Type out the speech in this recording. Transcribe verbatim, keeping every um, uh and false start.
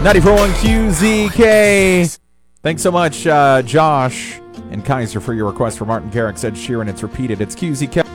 ninety-four point one Q Z K. Thanks so much, uh, Josh and Kaiser, for your request for Martin Garrix, Ed Sheeran. It's repeated. It's Q Z K.